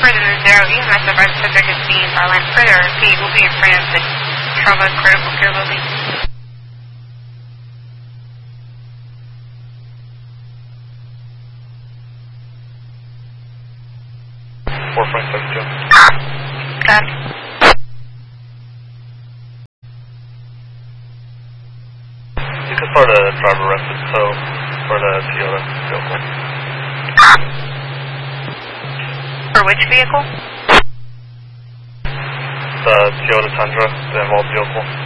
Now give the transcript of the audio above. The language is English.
further than 0 EMS advised subject is being violent. Further, repeat, will be in front of the trauma critical care building. 4.72. Got it. You can start a driver arrested tow for the Toyota vehicle. For which vehicle? The Toyota Tundra, the involved vehicle.